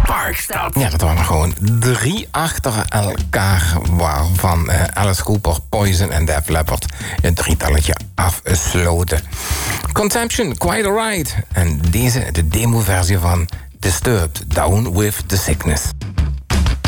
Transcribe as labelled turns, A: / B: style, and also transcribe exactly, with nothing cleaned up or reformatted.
A: Parkstad.
B: Ja, dat waren gewoon drie achter elkaar, waarvan uh, Alice Cooper, Poison en Def Leppard het drietalletje afsloten. Consumption, Quite Alright. En deze, de demo-versie van Disturbed, Down with the Sickness.